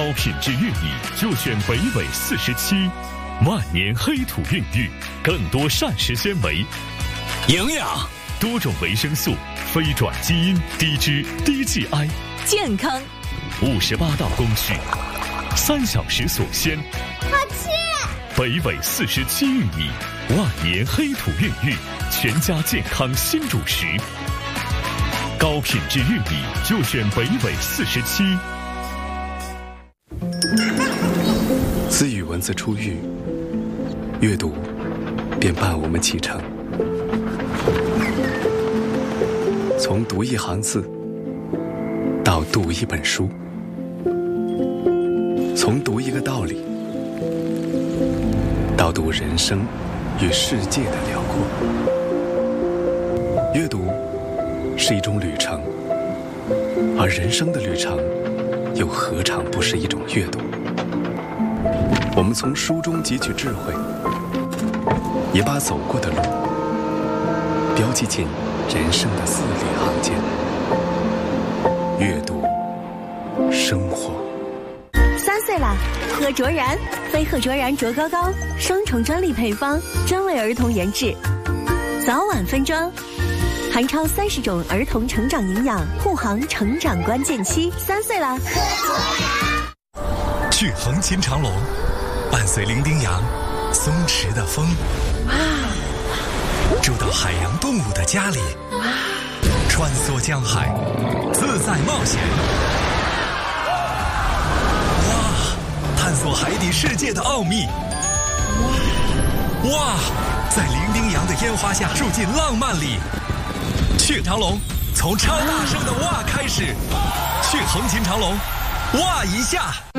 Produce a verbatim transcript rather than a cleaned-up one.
高品质玉米就选北纬四十七，万年黑土孕育，更多膳食纤维、 营养、 多种维生素、非转基因、低脂、低 G I， 健康。 五十八道工序，三小时锁鲜。 好吃！ 北纬四十七玉米，万年黑土孕育，全家健康新主食。高品质玉米就选北纬四十七。 自与文字初遇，阅读便伴我们启程。从读一行字到读一本书，从读一个道理到读人生与世界的辽阔。阅读是一种旅程，而人生的旅程又何尝不是一种阅读？我们从书中汲取智慧，也把走过的路标记进人生的字里行间。阅读生活。 三岁啦，喝卓然，飞鹤卓然卓高高，双重专利配方，专为儿童研制，早晚分装，含超三十种儿童成长营养，护航成长关键期。三岁啦，喝卓然。去横琴长隆，伴随伶仃洋松弛的风，住到海洋动物的家里，穿梭江海，自在冒险。哇，探索海底世界的奥秘。哇，在伶仃洋的烟花下住进浪漫里。去长隆，从超大声的哇开始，去横琴长隆，哇一下。